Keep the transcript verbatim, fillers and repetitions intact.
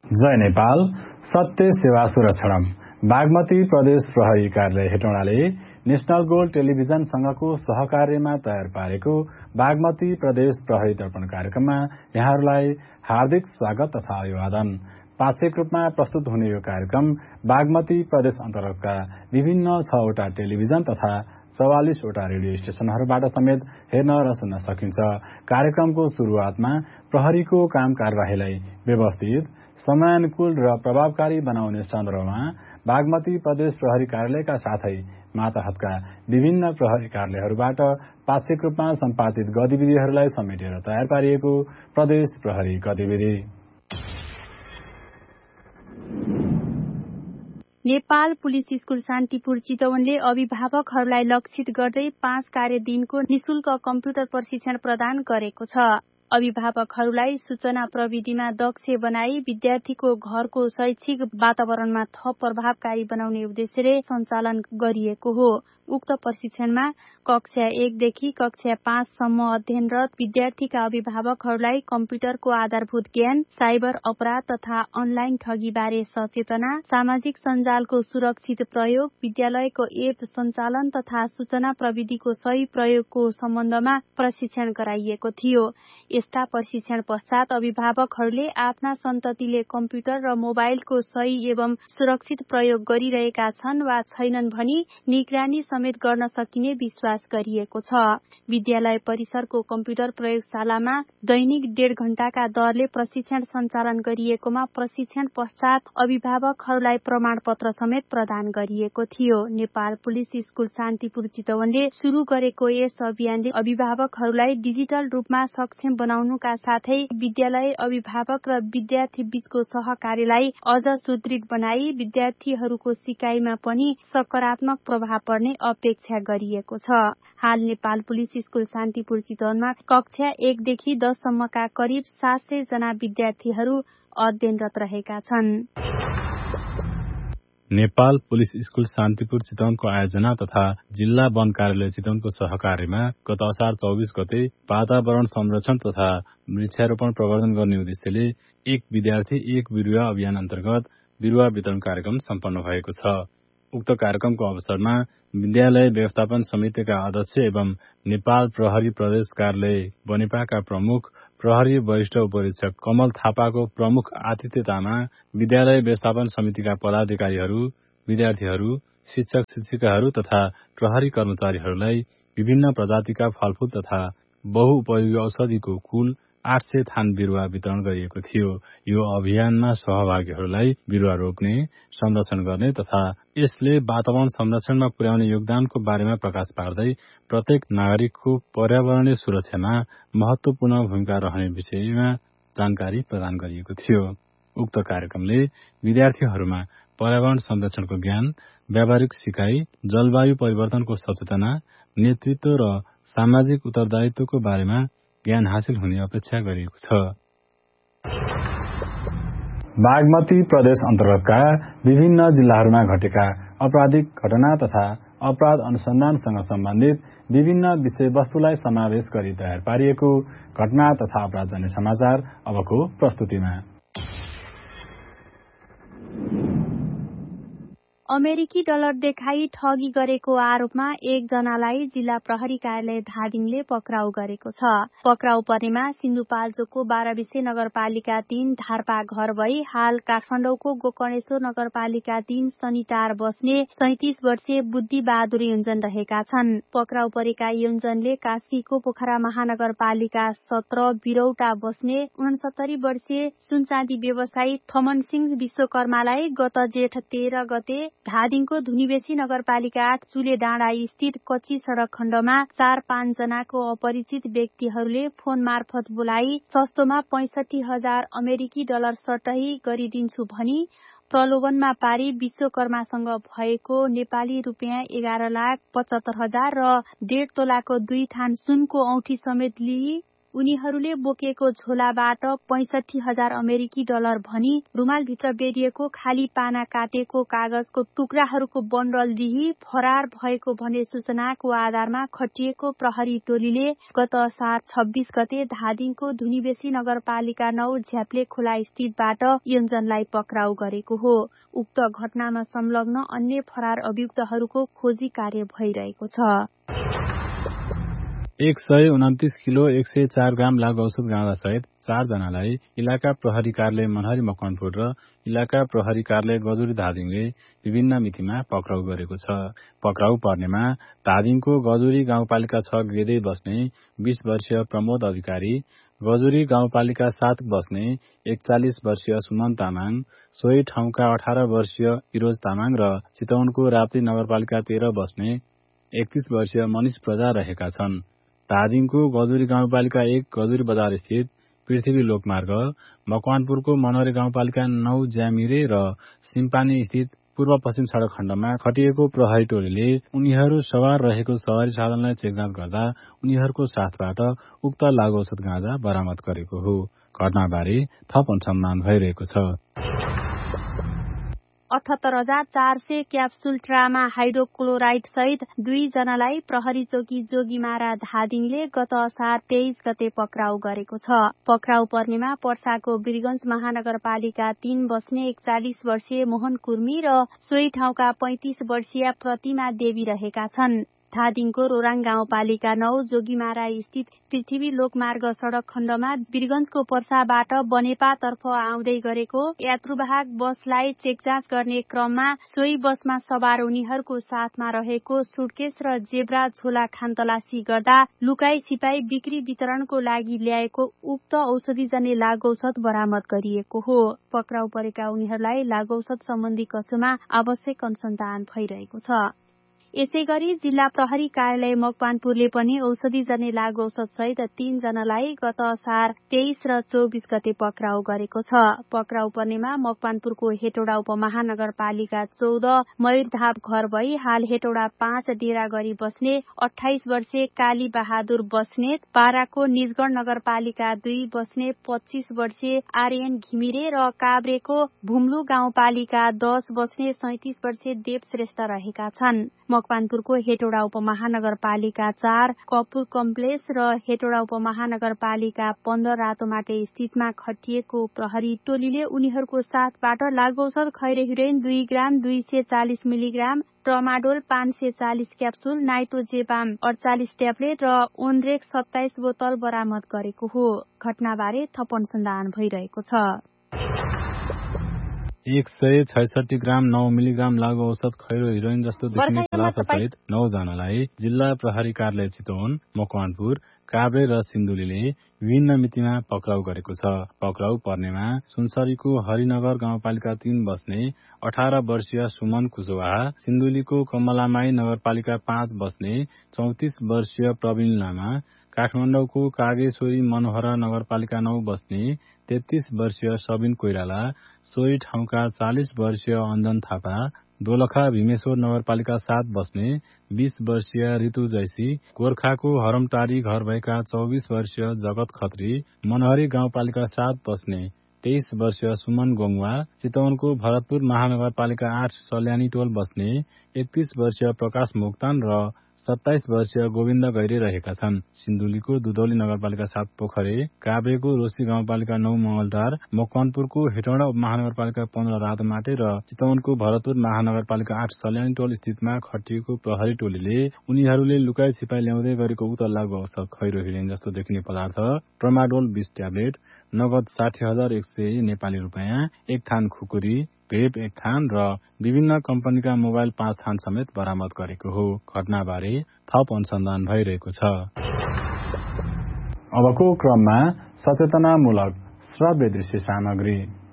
जय नेपाल। सत्य सेवा सुरक्षणम। बागमती प्रदेश प्रहरी कार्यालय हेटौडाले नेशनल गोल्ड टेलिभिजन संघको सहकार्यमा तयार पारेको बागमती प्रदेश प्रहरी दर्पण कार्यक्रममा यहाँहरूलाई हार्दिक स्वागत तथा अभिवादन। पाक्षिक रूपमा प्रस्तुत हुने यो कार्यक्रम बागमती प्रदेश अन्तर्गतका विभिन्न छवटा टेलिभिजन तथा चौवालिसवटा रेडियो स्टेशनहरूबाट समेत हेर्न र सुन्न सकिन्छ। कार्यक्रमको शुरूआतमा प्रहरीको काम कार्यवाहीलाई व्यवस्थित, समयानुकूल र प्रभावकारी बनाउने सन्दर्भमा बागमती प्रदेश प्रहरी कार्यालयका साथै मातहतका विभिन्न प्रहरी कार्यालयहरूबाट पाक्षिक रूपमा सम्पादित गतिविधिहरूलाई समेटेर तयार पारिएको प्रदेश प्रहरी गतिविधि। नेपाल पुलिस स्कूल शान्तिपुर चितवनले अभिभावकहरूलाई लक्षित गर्दै पाँच कार्य दिनको निशुल्क कम्प्युटर प्रशिक्षण प्रदान गरेको छ। अभिभावकहरूलाई सूचना प्रविधिमा दक्ष बनाई विद्यार्थीको घरको शैक्षिक वातावरणमा थप प्रभावकारी बनाउने उद्देश्यले सञ्चालन गरिएको हो। उक्त प्रशिक्षणमा कक्षा एकदेखि कक्षा पाँचसम्म अध्ययनरत विद्यार्थीका अभिभावकहरूलाई कम्प्युटरको आधारभूत ज्ञान, साइबर अपराध तथा अनलाइन ठगीबारे सचेतना, सामाजिक सञ्जालको सुरक्षित प्रयोग, विद्यालयको एप सञ्चालन तथा सूचना प्रविधिको सही प्रयोगको सम्बन्धमा प्रशिक्षण गराइएको थियो। यस्ता प्रशिक्षण पश्चात अभिभावकहरूले आफ्ना सन्ततिले कम्प्युटर र मोबाइलको सही एवं सुरक्षित प्रयोग गरिरहेका छन् वा छैनन् भनी निगरानी समेत गर्न सकिने विश्वास गरिएको छ। विद्यालय परिसरको कम्प्युटर प्रयोगशालामा दैनिक डेढ घण्टाका दरले प्रशिक्षण सञ्चालन गरिएकोमा प्रशिक्षण पश्चात अभिभावकहरूलाई प्रमाण पत्र समेत प्रदान गरिएको थियो। नेपाल पुलिस स्कूल शान्तिपुर चितवनले शुरू गरेको यस अभियानले अभिभावकहरूलाई डिजिटल रूपमा सक्षम बनाउनुका साथै विद्यालय, अभिभावक र विद्यार्थी बीचको सहकार्यलाई अझ सुदृढ बनाई विद्यार्थीहरूको सिकाइमा पनि सकारात्मक प्रभाव पर्ने अपेक्षा गरिएको छ। हाल नेपाल पुलिस स्कूल शान्तिपुर चितवनमा कक्षा एकदेखि दससम्मका करिब सात सय जना विद्यार्थीहरू अध्ययनरत रहेका छन्। नेपाल पुलिस स्कूल शान्तिपुर चितवनको आयोजना तथा जिल्ला वन कार्यालय चितवनको सहकार्यमा गत असार चौबिस गते वातावरण संरक्षण तथा वृक्षारोपण प्रवर्धन गर्ने उद्देश्यले एक विद्यार्थी एक बिरुवा अभियान अन्तर्गत बिरुवा वितरण कार्यक्रम सम्पन्न भएको छ। उक्त कार्यक्रमको अवसरमा विद्यालय व्यवस्थापन समितिका अध्यक्ष एवं नेपाल प्रहरी प्रदेश कार्यालय बनेपाका प्रमुख प्रहरी वरिष्ठ उपरीक्षक कमल थापाको प्रमुख आतिथ्यतामा विद्यालय व्यवस्थापन समितिका पदाधिकारीहरू, विद्यार्थीहरू, शिक्षक शिक्षिकाहरू तथा प्रहरी कर्मचारीहरूलाई विभिन्न प्रजातिका फलफूल तथा बहुउपयोगी औषधिको कुल आठ सय थान बिरुवा वितरण गरिएको थियो। यो अभियानमा सहभागीहरूलाई बिरुवा रोप्ने, संरक्षण गर्ने तथा यसले वातावरण संरक्षणमा पुर्याउने योगदानको बारेमा प्रकाश पार्दै प्रत्येक नागरिकको पर्यावरणीय सुरक्षामा महत्वपूर्ण भूमिका रहने विषयमा जानकारी प्रदान गरिएको थियो। उक्त कार्यक्रमले विद्यार्थीहरूमा पर्यावरण संरक्षणको ज्ञान, व्यावहारिक सिकाइ, जलवायु परिवर्तनको सचेतना, नेतृत्व र सामाजिक उत्तरदायित्वको बारेमा ज्ञान हासिल हुने अपेक्षा गरिएको छ। बागमती प्रदेश अन्तर्गतका विभिन्न जिल्लाहरूमा घटेका आपराधिक घटना तथा अपराध अनुसन्धानसँग सम्बन्धित विभिन्न विषयवस्तुलाई समावेश गरी तयार पारिएको घटना तथा अपराधजन्य समाचार अबको प्रस्तुतिमा। अमेरिकी डलर देखाई ठगी गरेको आरोपमा एकजनालाई जिल्ला प्रहरी कार्यालय धादिङले पक्राउ गरेको छ। पक्राउ परेमा सिन्धुपाल्चोकको बाह्रविसे नगरपालिका तीन धारपा घर भई हाल काठमाडौँको गोकर्णेश्वर नगरपालिका तीन सनिटार बस्ने सैतिस वर्षीय बुद्धि बहादुर योन्जन रहेका छन्। पक्राउ परेका योन्जनले कास्कीको पोखरा महानगरपालिका सत्र बिरौटा बस्ने उनसत्तरी वर्षीय सुनचाँदी व्यवसायी थमन सिंह विश्वकर्मालाई गत जेठ तेह्र गते धादिङको धुनीबेसी नगरपालिका आठ चुले डाँडा स्थित कच्ची सड़क खण्डमा चार पाँच जनाको अपरिचित व्यक्तिहरूले फोन मार्फत बोलाई सस्तोमा पैंसठी हजार अमेरिकी डलर सटही गरिदिन्छु भनी प्रलोभनमा पारी विश्वकर्मासँग भएको नेपाली रुपियाँ एघार लाख पचहत्तर हजार र डेढ तोलाको दुई थान सुनको औठी समेत लिई उनीहरूले बोकेको झोलाबाट पैंसठी हजार अमेरिकी डलर भनी रुमालभित्र बेरिएको खाली पाना काटेको कागजको टुक्राहरूको बन्डल लिई फरार भएको भन्ने सूचनाको आधारमा खटिएको प्रहरी टोलीले गत असार छब्बीस गते धादिङको धुनीबेसी नगरपालिका नौ झ्याप्ले खोला स्थितबाट योन्जनलाई पक्राउ गरेको हो। उक्त घटनामा संलग्न अन्य फरार अभियुक्तहरूको खोजी कार्य भइरहेको छ। एक सय उन्तिस किलो एक सय चार ग्राम लागु औषध गाँजा सहित चार जनालाई इलाका प्रहरी कार्यालय मनहरी मकवानपुर र इलाका प्रहरी कार्यालय गजुरी धादिङले विभिन्न मितिमा पक्राउ गरेको छ। पक्राउ पर्नेमा धादिङको गजुरी गाउँपालिका छ गेदे बस्ने बीस वर्षीय प्रमोद अधिकारी, गजुरी गाउँपालिका सात बस्ने एकचालिस वर्षीय सुमन तामाङ, सोही ठाउँका अठार वर्षीय इरोज तामाङ र चितवनको राप्ती नगरपालिका तेह्र बस्ने एकतीस वर्षीय मनिष प्रजा रहेका छन्। धादिङको गजुरी गाउँपालिका एक गजुरी बजार स्थित पृथ्वी लोकमार्ग, मकवानपुरको मनहरी गाउँपालिका नौ ज्यामिरे र सिम्पानी स्थित पूर्व पश्चिम सड़क खण्डमा खटिएको प्रहरी टोलीले उनीहरू सवार रहेको सवारी साधनलाई चेकजाँच गर्दा उनीहरूको साथबाट उक्त लागु औषध गाँजा बरामद गरेको हो। घटनाबारे थप अनुसन्धान भइरहेको छ। अठहत्तर हजार चार सय क्याप्सुल ट्रामा हाइड्रोक्लोराइड सहित दुई जनालाई प्रहरी चौकी जोगीमारा धादिङले गत असार तेइस गते पक्राउ गरेको छ। पक्राउ पर्नेमा पर्साको वीरगंज महानगरपालिका तीन बस्ने एकचालिस वर्षीय मोहन कुर्मी र सोही ठाउँका पैंतिस वर्षीय प्रतिमा देवी रहेका छन्। धादिङको रोराङ गाउँपालिका नौ जोगीमारा स्थित पृथ्वी लोकमार्ग सड़क खण्डमा वीरगंजको पर्साबाट बनेपातर्फ आउँदै गरेको यात्रुवाहक बसलाई चेकजाँच गर्ने क्रममा सोही बसमा सवार उनीहरूको साथमा रहेको सुटकेस र जेब्रा झोला खानतलासी गर्दा लुकाई छिपाई बिक्री वितरणको लागि ल्याएको उक्त औषधिजन्य लागु औषध बरामद गरिएको हो। पक्राउ परेका उनीहरूलाई लागु औषध सम्बन्धी कसोमा आवश्यक अनुसन्धान भइरहेको छ। यसै गरी जिल्ला प्रहरी कार्यालय मकवानपुरले पनि औषधिजन्य लागु औषध सहित तीन जनालाई गत असार तेइस र चौबिस गते पक्राउ गरेको छ। पक्राउ पर्नेमा मकवानपुरको हेटौडा उपमहानगरपालिका चौध मयूरधाप घर भई हाल हेटौडा पाँच डेरा गरी बस्ने अठाइस वर्षीय काली बहादुर बस्नेत, पाराको निजगढ़ नगरपालिका दुई बस्ने पच्चीस वर्षीय आर्यन घिमिरे र काभ्रेको भुम्लु गाउँपालिका दस बस्ने सैंतिस वर्षीय देव श्रेष्ठ रहेका छन्। मकवानपुरको हेटौडा उपमहानगरपालिका चार कपुर कम्प्लेक्स र हेटौडा उपमहानगरपालिका पन्ध्र रातोमाटे स्थितमा खटिएको प्रहरी टोलीले उनीहरूको साथबाट लागु औषध खैरो हिरोइन दुई ग्राम दुई सय चालिस मिलिग्राम, ट्रमाडोल पाँच सय चालिस क्याप्सुल, नाइट्रोजेपाम अडचालिस ट्याब्लेट र ओनरेक सत्ताइस बोतल बरामद गरेको हो। घटनाबारे थप अनुसन्धान भइरहेको छ। एक सय छैसठी ग्राम नौ मिलिग्राम लागु औषध खैरो हिरोइन जस्तो देखिने पदार्थ सहित नौ जनालाई जिल्ला प्रहरी कार्यालय चितवन, मकवानपुर, काभ्रे र सिन्धुलीले विभिन्न मितिमा पक्राउ गरेको छ। पक्राउ पर्नेमा सुनसरीको हरिनगर गाउँपालिका तीन बस्ने अठार वर्षीय सुमन कुशवाहा, सिन्धुलीको कमलामाई नगरपालिका पाँच बस्ने चौतिस वर्षीय प्रवीण लामा, काठमाडौँको कागेश्वरी मनोहरा नगरपालिका नौ बस्ने तेत्तीस वर्षीय सबिन कोइराला, सोही ठाउँका चालिस वर्षीय अञ्जन थापा, दोलखा भीमेश्वर नगरपालिका सात बस्ने बीस वर्षीय ऋतु जैसी, गोर्खाको हरमटारी घर भएका चौबीस वर्षीय जगत खत्री, मनहरी गाउँपालिका सात बस्ने तेइस वर्षीय सुमन गोङवा, चितवनको भरतपुर महानगरपालिका आठ सल्यानी टोल बस्ने एकतीस वर्षीय प्रकाश मोक्तान र सत्ताइस वर्षीय गोविन्द गैरे रहेका छन्। सिन्धुलीको दुधौली नगरपालिका सात पोखरे, काभ्रेको रोशी गाउँपालिका नौ मंगलटार, मकवानपुरको हेटौडा महानगरपालिका पन्ध्र रातमाटे र चितवनको भरतपुर महानगरपालिका आठ सल्यानी टोल स्थितमा खटिएको प्रहरी टोलीले उनीहरूले लुकाई छिपाई ल्याउँदै गरेको उक्त लागु औषध खैरो हिरोइन जस्तो देखिने पदार्थ ट्रमाडोल बीस ट्याब्लेट, नगद साठी हजार एक सय नेपाली रुपियाँ, एक थान खुकुरी, भेप एक थान र विभिन्न कम्पनीका मोबाइल पाँच थान समेत बरामद गरेको हो। घटनाबारे थप अनुसन्धान भइरहेको छ। अबको क्रममा सचेतनामूलक श्रव्य दृश्य सामग्री।